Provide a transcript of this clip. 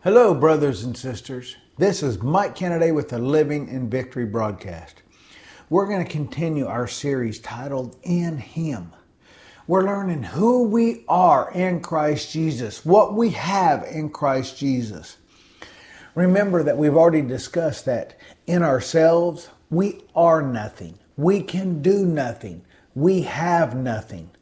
Hello, brothers and sisters. This is Mike Kennedy with the Living in Victory broadcast. We're going to continue our series titled In Him. We're learning who we are in Christ Jesus, what we have in Christ Jesus. Remember that we've already discussed that in ourselves, we are nothing. We can do nothing. We have nothing.